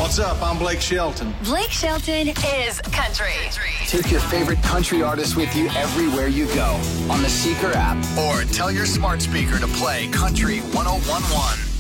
What's up? I'm Blake Shelton. Blake Shelton is country. Take your favorite country artists with you everywhere you go on the Seeker app or tell your smart speaker to play Country 1011.